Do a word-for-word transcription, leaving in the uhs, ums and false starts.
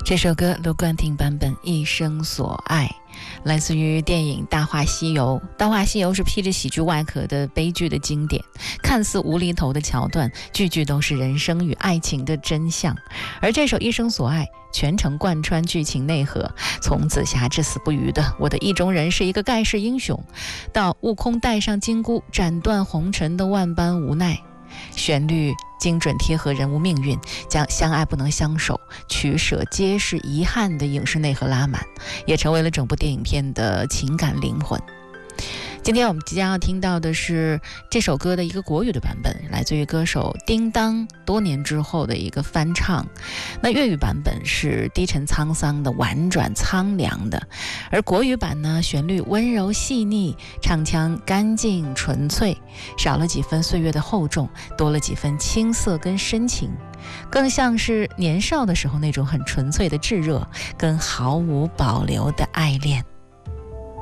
这首歌卢冠廷版本《一生所爱》来自于电影《大话西游》。《大话西游》是披着喜剧外壳的悲剧的经典，看似无厘头的桥段，句句都是人生与爱情的真相。而这首《一生所爱》全程贯穿剧情内核，从紫霞至死不渝的我的意中人是一个盖世英雄，到悟空戴上金箍斩断红尘的万般无奈，旋律精准贴合人物命运，将相爱不能相守、取舍皆是遗憾的影视内核拉满，也成为了整部电影片的情感灵魂。今天我们即将要听到的是这首歌的一个国语的版本，来自于歌手叮当多年之后的一个翻唱。那粤语版本是低沉沧桑的、婉转苍凉的，而国语版呢，旋律温柔细腻，唱腔干净纯粹，少了几分岁月的厚重，多了几分青涩跟深情，更像是年少的时候那种很纯粹的炙热跟毫无保留的爱恋。